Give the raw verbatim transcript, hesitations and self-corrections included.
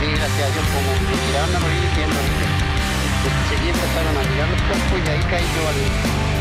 Sí, gracias a Dios, como me tiraron a morir y viendo, enseguida empezaron a mirar los cuerpos y ahí caí yo al,